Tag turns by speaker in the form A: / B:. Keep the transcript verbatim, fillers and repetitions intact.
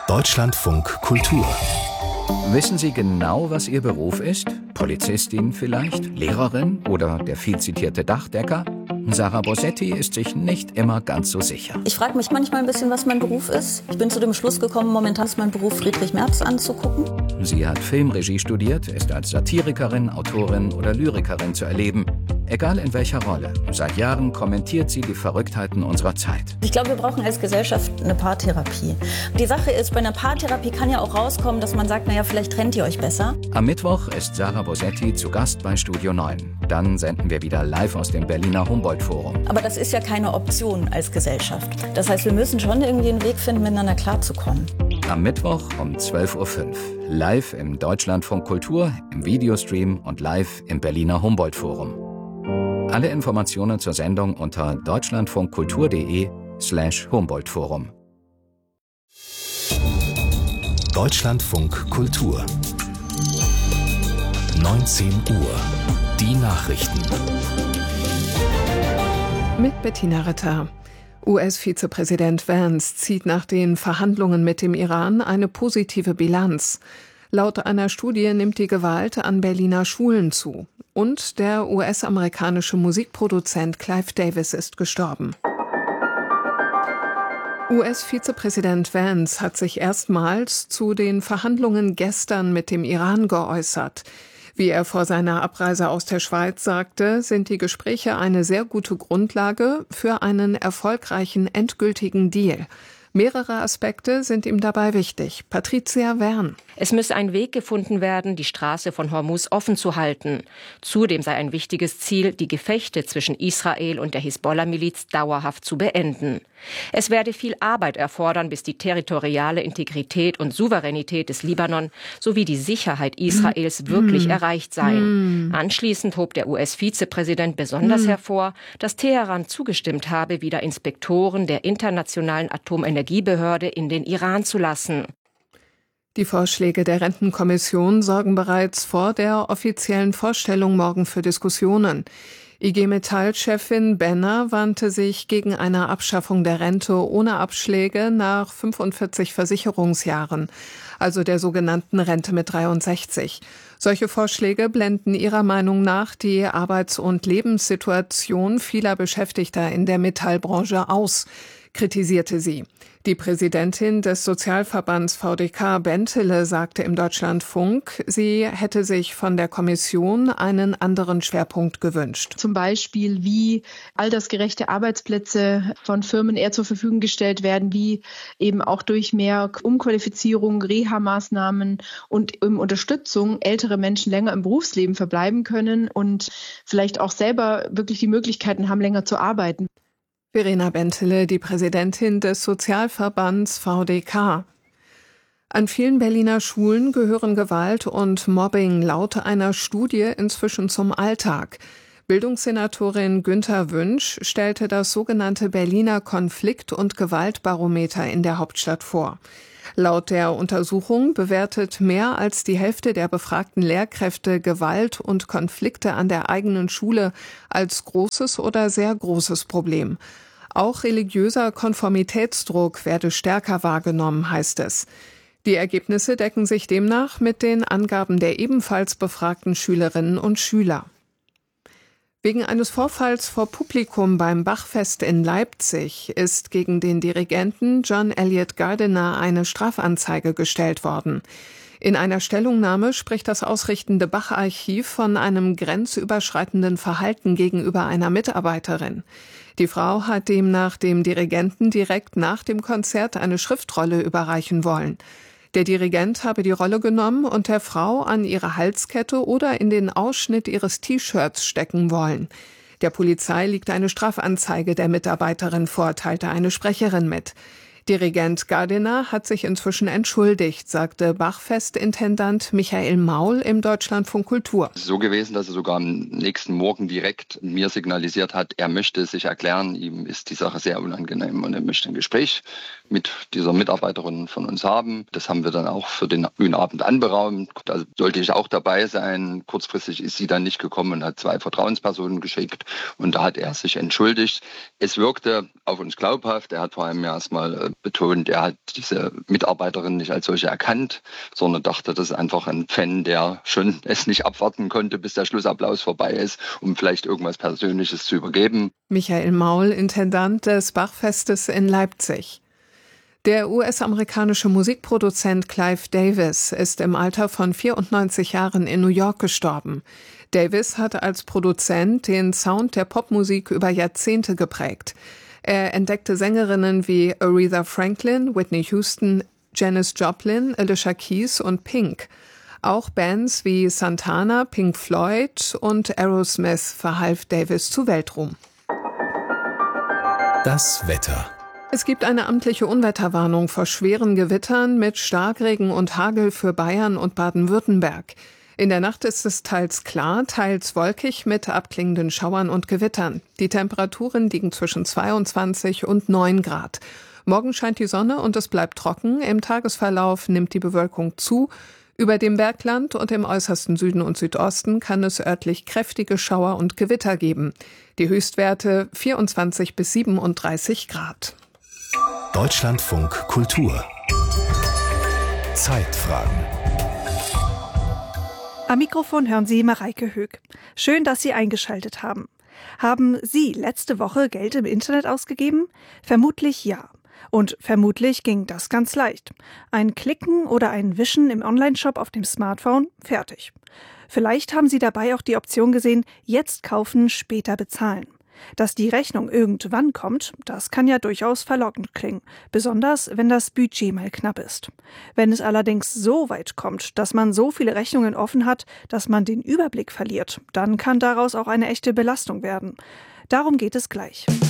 A: Deutschlandfunk Kultur.
B: Wissen Sie genau, was Ihr Beruf ist? Polizistin vielleicht? Lehrerin oder der viel zitierte Dachdecker? Sarah Bosetti ist sich nicht immer ganz so sicher.
C: Ich frage mich manchmal ein bisschen, was mein Beruf ist. Ich bin zu dem Schluss gekommen, momentan ist mein Beruf Friedrich Merz anzugucken.
B: Sie hat Filmregie studiert, ist als Satirikerin, Autorin oder Lyrikerin zu erleben. Egal in welcher Rolle. Seit Jahren kommentiert sie die Verrücktheiten unserer Zeit.
C: Ich glaube, wir brauchen als Gesellschaft eine Paartherapie. Die Sache ist, bei einer Paartherapie kann ja auch rauskommen, dass man sagt, naja, vielleicht trennt ihr euch besser.
B: Am Mittwoch ist Sarah Bosetti zu Gast bei Studio neun. Dann senden wir wieder live aus dem Berliner Humboldt-Forum.
C: Aber das ist ja keine Option als Gesellschaft. Das heißt, wir müssen schon irgendwie einen Weg finden, miteinander klarzukommen.
B: Am Mittwoch um zwölf Uhr fünf. Live im Deutschlandfunk Kultur, im Videostream und live im Berliner Humboldt-Forum. Alle Informationen zur Sendung unter deutschlandfunkkultur.de slash Humboldt-Forum.
A: Deutschlandfunk Kultur. neunzehn Uhr. Die Nachrichten.
D: Mit Bettina Ritter. U S-Vizepräsident Vance zieht nach den Verhandlungen mit dem Iran eine positive Bilanz. Laut einer Studie nimmt die Gewalt an Berliner Schulen zu. Und der U S-amerikanische Musikproduzent Clive Davis ist gestorben. U S-Vizepräsident Vance hat sich erstmals zu den Verhandlungen gestern mit dem Iran geäußert. Wie er vor seiner Abreise aus der Schweiz sagte, sind die Gespräche eine sehr gute Grundlage für einen erfolgreichen endgültigen Deal. Mehrere Aspekte sind ihm dabei wichtig. Patricia Wern.
E: Es müsse ein Weg gefunden werden, die Straße von Hormuz offen zu halten. Zudem sei ein wichtiges Ziel, die Gefechte zwischen Israel und der Hisbollah-Miliz dauerhaft zu beenden. Es werde viel Arbeit erfordern, bis die territoriale Integrität und Souveränität des Libanon sowie die Sicherheit Israels wirklich mm. erreicht seien. Mm. Anschließend hob der U S-Vizepräsident besonders mm. hervor, dass Teheran zugestimmt habe, wieder Inspektoren der Internationalen Atomenergiebehörde in den Iran zu lassen.
D: Die Vorschläge der Rentenkommission sorgen bereits vor der offiziellen Vorstellung morgen für Diskussionen. I G Metall-Chefin Benner warnte sich gegen eine Abschaffung der Rente ohne Abschläge nach fünfundvierzig Versicherungsjahren, also der sogenannten Rente mit dreiundsechzig. Solche Vorschläge blenden ihrer Meinung nach die Arbeits- und Lebenssituation vieler Beschäftigter in der Metallbranche aus, kritisierte sie. Die Präsidentin des Sozialverbands V D K Bentele sagte im Deutschlandfunk, sie hätte sich von der Kommission einen anderen Schwerpunkt gewünscht.
F: Zum Beispiel, wie altersgerechte Arbeitsplätze von Firmen eher zur Verfügung gestellt werden, wie eben auch durch mehr Umqualifizierung, Reha-Maßnahmen und um Unterstützung ältere Menschen länger im Berufsleben verbleiben können und vielleicht auch selber wirklich die Möglichkeiten haben, länger zu arbeiten.
D: Verena Bentele, die Präsidentin des Sozialverbands V D K. An vielen Berliner Schulen gehören Gewalt und Mobbing laut einer Studie inzwischen zum Alltag. Bildungssenatorin Günther Wünsch stellte das sogenannte Berliner Konflikt- und Gewaltbarometer in der Hauptstadt vor. Laut der Untersuchung bewertet mehr als die Hälfte der befragten Lehrkräfte Gewalt und Konflikte an der eigenen Schule als großes oder sehr großes Problem. Auch religiöser Konformitätsdruck werde stärker wahrgenommen, heißt es. Die Ergebnisse decken sich demnach mit den Angaben der ebenfalls befragten Schülerinnen und Schüler. Wegen eines Vorfalls vor Publikum beim Bachfest in Leipzig ist gegen den Dirigenten John Elliott Gardiner eine Strafanzeige gestellt worden. In einer Stellungnahme spricht das ausrichtende Bach-Archiv von einem grenzüberschreitenden Verhalten gegenüber einer Mitarbeiterin. Die Frau hat demnach dem Dirigenten direkt nach dem Konzert eine Schriftrolle überreichen wollen. Der Dirigent habe die Rolle genommen und der Frau an ihre Halskette oder in den Ausschnitt ihres T-Shirts stecken wollen. Der Polizei liegt eine Strafanzeige der Mitarbeiterin vor, teilte eine Sprecherin mit. Dirigent Gardiner hat sich inzwischen entschuldigt, sagte Bachfestintendant Michael Maul im Deutschlandfunk Kultur.
G: Es ist so gewesen, dass er sogar am nächsten Morgen direkt mir signalisiert hat, er möchte sich erklären, ihm ist die Sache sehr unangenehm und er möchte ein Gespräch mit dieser Mitarbeiterin von uns haben. Das haben wir dann auch für den frühen Abend anberaumt. Da sollte ich auch dabei sein. Kurzfristig ist sie dann nicht gekommen und hat zwei Vertrauenspersonen geschickt und da hat er sich entschuldigt. Es wirkte auf uns glaubhaft. Er hat vor allem ja erstmal betont, er hat diese Mitarbeiterin nicht als solche erkannt, sondern dachte, das ist einfach ein Fan, der schon es nicht abwarten konnte, bis der Schlussapplaus vorbei ist, um vielleicht irgendwas Persönliches zu übergeben.
D: Michael Maul, Intendant des Bachfestes in Leipzig. Der U S-amerikanische Musikproduzent Clive Davis ist im Alter von vierundneunzig Jahren in New York gestorben. Davis hat als Produzent den Sound der Popmusik über Jahrzehnte geprägt. Er entdeckte Sängerinnen wie Aretha Franklin, Whitney Houston, Janis Joplin, Alicia Keys und Pink. Auch Bands wie Santana, Pink Floyd und Aerosmith verhalf Davis zu Weltruhm.
A: Das Wetter.
D: Es gibt eine amtliche Unwetterwarnung vor schweren Gewittern mit Starkregen und Hagel für Bayern und Baden-Württemberg. In der Nacht ist es teils klar, teils wolkig mit abklingenden Schauern und Gewittern. Die Temperaturen liegen zwischen zweiundzwanzig und neun Grad. Morgen scheint die Sonne und es bleibt trocken. Im Tagesverlauf nimmt die Bewölkung zu. Über dem Bergland und im äußersten Süden und Südosten kann es örtlich kräftige Schauer und Gewitter geben. Die Höchstwerte vierundzwanzig bis siebenunddreißig Grad.
A: Deutschlandfunk Kultur. Zeitfragen.
H: Am Mikrofon hören Sie Mareike Höck. Schön, dass Sie eingeschaltet haben. Haben Sie letzte Woche Geld im Internet ausgegeben? Vermutlich ja. Und vermutlich ging das ganz leicht. Ein Klicken oder ein Wischen im Onlineshop auf dem Smartphone, fertig. Vielleicht haben Sie dabei auch die Option gesehen, jetzt kaufen, später bezahlen. Dass die Rechnung irgendwann kommt, das kann ja durchaus verlockend klingen, besonders wenn das Budget mal knapp ist. Wenn es allerdings so weit kommt, dass man so viele Rechnungen offen hat, dass man den Überblick verliert, dann kann daraus auch eine echte Belastung werden. Darum geht es gleich.